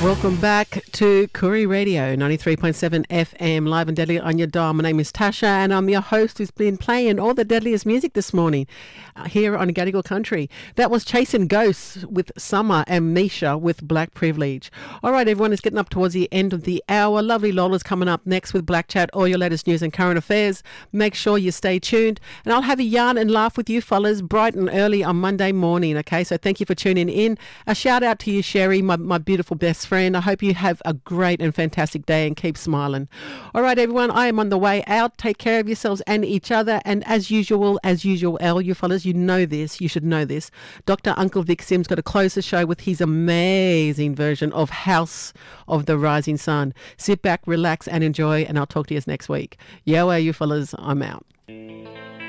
Welcome back to Koori Radio, 93.7 FM, live and deadly on your dial. My name is Tasha and I'm your host who's been playing all the deadliest music this morning here on Gadigal Country. That was Chasing Ghosts with Summer and Misha with Black Privilege. All right, everyone, it's getting up towards the end of the hour. Lovely Lola's coming up next with Black Chat, all your latest news and current affairs. Make sure you stay tuned and I'll have a yarn and laugh with you fellas bright and early on Monday morning, okay? So thank you for tuning in. A shout out to you, Sherry, my beautiful best friend. I hope you have a great and fantastic day and keep smiling. All right, everyone, I am on the way out. Take care of yourselves and each other. And as usual, you fellas, you know this, you should know this. Dr. Uncle Vic Sims got to close the show with his amazing version of House of the Rising Sun. Sit back, relax and enjoy, and I'll talk to you next week. Yo, you fellas, I'm out.